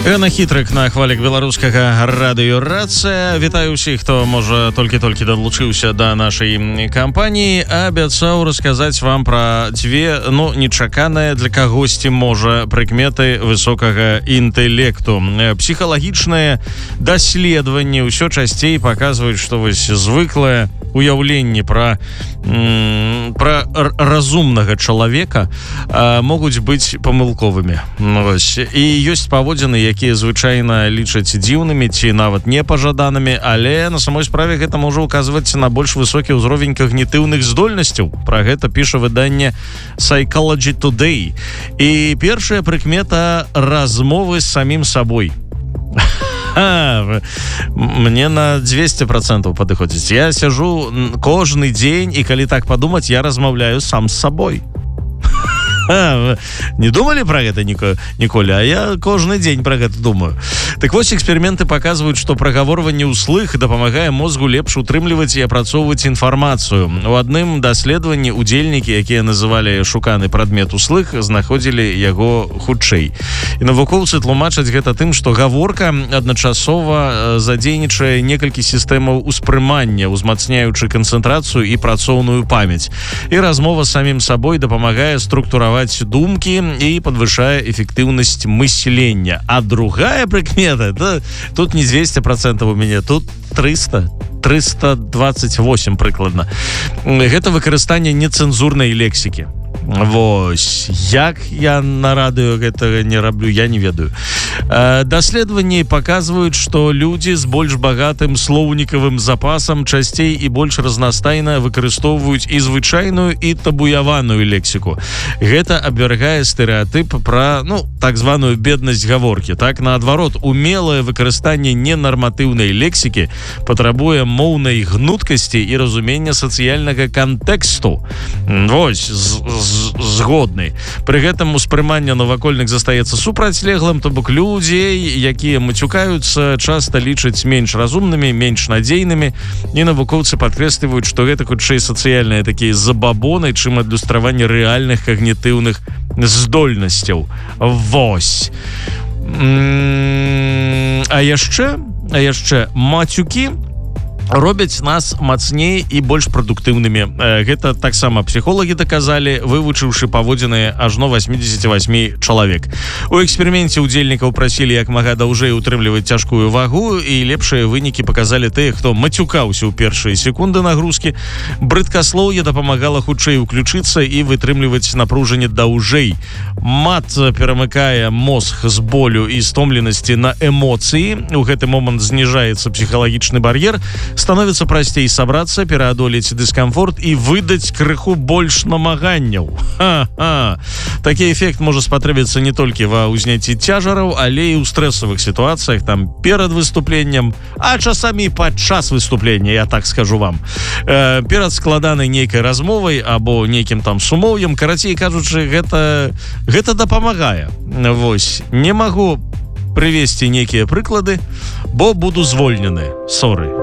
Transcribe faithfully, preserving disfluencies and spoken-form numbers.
Рэна Хітрык на хвалях беларускага радыё Рацыя. Вітаю ўсіх, хто, можа, толькі-толькі далучыўся да нашай кампаніі. Абяцаў расказаць вам пра дзве, ну, нечаканыя для кагосьці, можа, прыкметы высокага інтэлекту. Псіхалагічныя даследаванні ўсё часцей паказваюць, што вось звыклае уяўленні пра, пра разумнага чалавека а, могуць быць памылковымі. Вось. І ёсць паводзіны, якія звычайна лічаць дзіўнымі ці нават непажаданымі, але на самой справе гэта можа указваць на больш высокі ўзровень когнітыўных здольнасцяў. Пра гэта піша выданне Psychology Today. І першая прыкмета — размовы з самім сабой. А, мне на двести процентов падыходзіць. Я сяжу кожны дзень, і калі так падумаць, я размаўляю сам з сабой. А, не думали про гэта ніколі, а я кожны дзень про гэта думаю. Так вось, эксперыменты паказваюць, што прагаворванне ўслых дапамагае мозгу лепш утрымліваць і апрацоўваць інфармацыю. У адным даследаванні удзельнікі, якія называлі шуканы прадмет услых, знаходзілі яго хутчэй. І навукоўцы тлумачаць гэта тым, што гаворка адначасова задзейнічае некалькі сістэмаў успрымання, узмацняючы канцэнтрацыю і працоўную памяць. І размова з самім сабой дапамагае структураваць думкі і падвышае эфектыўнасць мыслення. А другая прыкмета, да, тут не двести процентов у мяне, тут триста, триста двадцать восемь прыкладна. Гэта выкарыстанне нецэнзурнай лексікі. Вось, як я на радыё гэтага не раблю, я не ведаю. Э, даследаванні паказваюць, што людзі з больш багатым слоўнікавым запасам часцей і больш разнастайна выкарыстоўваюць і звычайную, і табуяваную лексіку. Гэта абвяргае стэрэатып пра, ну, так званую беднасць гаворкі. Так, наадварот, умелае выкарыстанне ненарматыўнай лексікі патрабуе моўнай гнуткасці і разумення сацыяльнага кантэксту. Вось, з, з згодны. Пры гэтым успрыманне навакольных застаецца супрацьлеглым, то бок людзей, якія мацюкаюцца, часта лічаць менш разумнымі, менш надзейнымі, і навукоўцы падкрэсліваюць, што гэта хутчэй сацыяльныя такія забабоны, чым адлюстраванне рэальных когнітыўных здольнасцяў. Вось. А яшчэ, а яшчэ мацюкі робяць нас мацней і больш прадуктыўнымі. Гэта таксама псіхолагі даказалі, вывучыўшы паводзіны ажно восемьдесят восемь чалавек. У эксперыменце удзельнікаў прасілі як мага даўжэй утрымліваць цяжкую вагу, і лепшыя вынікі паказалі тыя, хто мацюкаўся ў першыя секунды нагрузкі. Брыдкаслоўе дапамагала хутчэй уключыцца і вытрымліваць напружанне даўжэй. Мат перамыкае мозг з болю і стомленасці на эмоцыі. У гэты момант зніжаецца псіхалагічны бар'ер, становіцца прасцей сабрацца, пераадолець дыскамфорт і выдаць крыху больш намаганняў. Ха-ха. Такі эфект можа спатрэбіцца не толькі ва ўзняцці цяжараў, але і ў стрэсавых сітуацыях, там, перад выступленнем, а часамі падчас выступлення, я так скажу вам. Э, перад складанай нейкай размовай або нейкім там сумоўем, карацей кажучы, гэта, гэта дапамагае. Вось. Не магу прывесці нейкія прыклады, бо буду звольнены. Соры.